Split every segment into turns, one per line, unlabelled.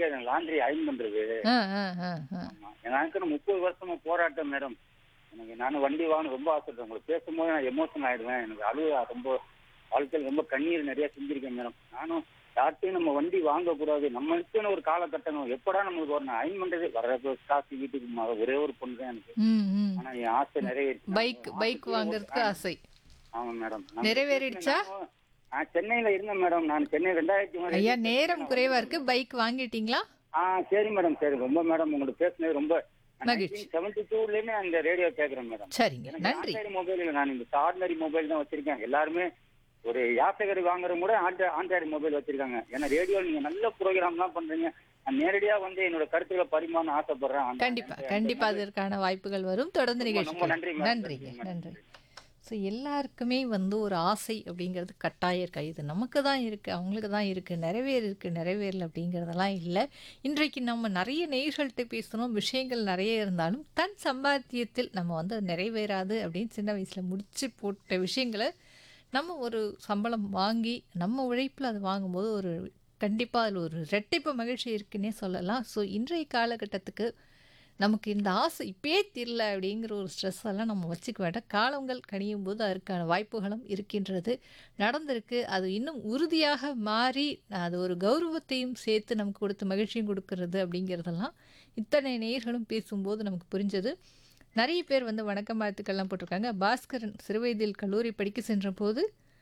வீட்டுக்கு laundry iron பண்றது.
ஆ, ஆ, ஆ, ஆ.
ஆமா. எனக்கு 30 வருஷமா போராட்டம் மேடம். எனக்கு நானும் வண்டி வாங்கணும் ரொம்ப ஆசைப்படுறேன். உங்களுக்கு பேசும்போது நான் எமோஷனல் ஆயிடுவேன். எனக்கு அழுவ ரொம்ப வாழ்க்கையில் ரொம்ப கண்ணீர் நிறைய செஞ்சிருக்கேன் மேடம். நானும் யார்ட்டையும் நம்ம வண்டி வாங்கக்கூடாது. நம்மளுக்குன்னு ஒரு காலகட்டம் எப்படா நம்மளுக்கு ஒரு அயன் பண்றது வர்ற காசு வீட்டுக்கு ஒரே ஒரு பொண்ணு தான் எனக்கு.
ம், ம்.
ஆனா என் ஆசை நிறைவேறிச்சு.
பைக் பைக் வாங்குறதுக்கு ஆசை
ஆமா மேடம்.
நிறைவேறிடுச்சா?
நான் சென்னையில இருந்தேன் மேடம். நான் சென்னை 2000
ஐயா, நேரம் குறைவா இருக்கு. பைக் வாங்கிட்டீங்களா?
சரி மேடம், சரி. ரொம்ப மேடம் உங்களுக்கு பேசுனது ரொம்ப
மகிழ்ச்சி.
1972 அந்த ரேடியோ கேட்கறேன் மேடம்.
சரிங்க,
எனக்கு
நன்றி.
ஆண்ட்ராய்டு மொபைல் இல்லை. நான் இந்த ஆர்டினரி மொபைல் தான் வச்சிருக்கேன். எல்லாருமே ஒரு யாசகர் வாங்குறவங்க கூட ஆண்ட்ராய்டு மொபைல் வச்சிருக்காங்க. ஏன்னா ரேடியோ நீங்க நல்ல ப்ரோக்ராம் தான் பண்றீங்க. நான் நேரடியா வந்து என்னோட கருத்துக்களை பரிமாற ஆசைப்படுறேன்.
கண்டிப்பா கண்டிப்பா அதற்கான வாய்ப்புகள் வரும். தொடர்ந்து
ரொம்ப
நிகழ்ச்சி
நன்றி
கேளுங்க.
மேடம்.
நன்றிங்க,
நன்றி
நன்றி.
மேடம்.
ஸோ எல்லாருக்குமே வந்து ஒரு ஆசை அப்படிங்கிறது கட்டாயம் இருக்கா? இது நமக்கு தான் இருக்குது, அவங்களுக்கு தான் இருக்குது, நிறைவேறல அப்படிங்கிறதெல்லாம் இல்லை. இன்றைக்கு நம்ம நிறைய நேயர்கள்ட்ட பேசணும், விஷயங்கள் நிறைய இருந்தாலும் தன் சம்பாத்தியத்தில் நம்ம வந்து அது நிறைவேறாது அப்படின்னு சின்ன வயசில் முடிச்சு போட்ட விஷயங்களை நம்ம ஒரு சம்பளம் வாங்கி நம்ம உழைப்பில் அது வாங்கும்போது ஒரு கண்டிப்பாக அதில் ஒரு ரெட்டிப்பு மகிழ்ச்சி இருக்குன்னே சொல்லலாம். ஸோ இன்றைய காலகட்டத்துக்கு நமக்கு இந்த ஆசை இப்பயே தெரியல அப்படிங்கிற ஒரு ஸ்ட்ரெஸ் எல்லாம் நம்ம வச்சுக்க வேண்டாம். காலங்கள் கனியும் போது அதற்கான வாய்ப்புகளும் இருக்கின்றது, நடந்திருக்கு. அது இன்னும் உறுதியாக மாறி அது ஒரு கௌரவத்தையும் சேர்த்து நமக்கு கொடுத்து மகிழ்ச்சியும் கொடுக்கறது அப்படிங்கிறதெல்லாம் இத்தனை நேயர்களும் பேசும்போது நமக்கு புரிஞ்சது. நிறைய பேர் வந்து வணக்கம் வாழ்த்துக்கள்லாம் போட்டிருக்காங்க. பாஸ்கரன் சிறுவயதில் கல்லூரி படிக்க சென்ற போது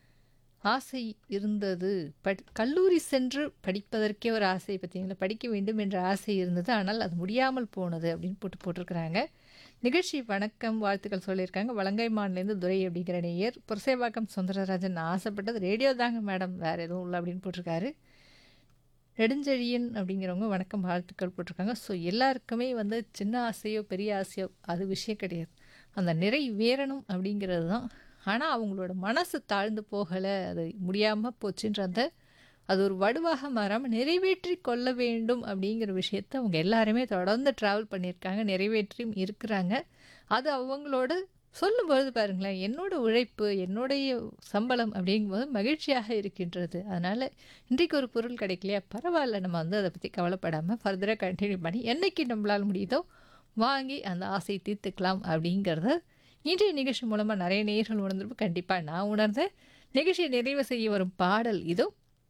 ஆசை இருந்தது. கல்லூரி சென்று படிப்பதற்கே ஒரு ஆசை, பார்த்தீங்களா? படிக்க வேண்டும் என்ற ஆசை இருந்தது, ஆனால் அது முடியாமல் போனது அப்படின்னு போட்டிருக்கிறாங்க. நிகழ்ச்சி வணக்கம் வாழ்த்துக்கள் சொல்லியிருக்காங்க. வலங்கைமான்லேருந்து துரை அப்படிங்கிற நேயர். புரசேவாக்கம் சுந்தரராஜன் ஆசைப்பட்டது ரேடியோ தாங்க மேடம், வேறு எதுவும் இல்லை அப்படின்னு போட்டிருக்காரு. நெடுஞ்செழியன் அப்படிங்கிறவங்க வணக்கம் வாழ்த்துக்கள் போட்டிருக்காங்க. ஸோ எல்லாருக்குமே வந்து சின்ன ஆசையோ பெரிய ஆசையோ அது விஷயம் கிடையாது, அந்த நிறைவேறணும் அப்படிங்கிறது தான். ஆனால் அவங்களோட மனசு தாழ்ந்து போகலை, அது முடியாமல் போச்சுன்ற அந்த அது ஒரு வடுவாக மாறாமல் நிறைவேற்றி கொள்ள வேண்டும் அப்படிங்கிற விஷயத்தை அவங்க எல்லாருமே தொடர்ந்து ட்ராவல் பண்ணியிருக்காங்க, நிறைவேற்றியும் இருக்கிறாங்க. அது அவங்களோட சொல்லும்பொழுது பாருங்களேன், என்னோட உழைப்பு என்னுடைய சம்பளம் அப்படிங்கும்போது மகிழ்ச்சியாக இருக்கின்றது. அதனால் இன்றைக்கு ஒரு பொருள் கிடைக்கலையா, பரவாயில்ல, நம்ம வந்து அதை பற்றி கவலைப்படாமல் ஃபர்தராக கண்டினியூ பண்ணி என்னைக்கு நம்மளால் முடியுதோ வாங்கி அந்த ஆசையை தீர்த்துக்கலாம் அப்படிங்கிறத இன்றைய நிகழ்ச்சி மூலமாக நிறைய நேயர்கள் உணர்ந்திருப்பு. கண்டிப்பாக நான் உணர்ந்தேன். நிகழ்ச்சியை நிறைவு செய்ய வரும் பாடல் இதோ.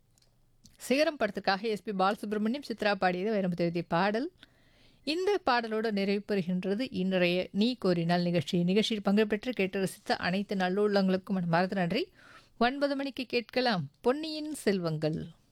சிகரம் படத்துக்காக எஸ்பி பாலசுப்ரமணியம் சித்ரா பாடியது வைரமுத்து எழுதிய பாடல். இந்த பாடலோடு நிறைவு பெறுகின்றது இன்றைய நீ கோரினால் நிகழ்ச்சி. நிகழ்ச்சியில் பங்கு பெற்று கேட்டு ரசித்த அனைத்து நல்லுள்ளங்களுக்கும் மனமார்ந்த நன்றி. 9 மணிக்கு கேட்கலாம் பொன்னியின் செல்வங்கள்.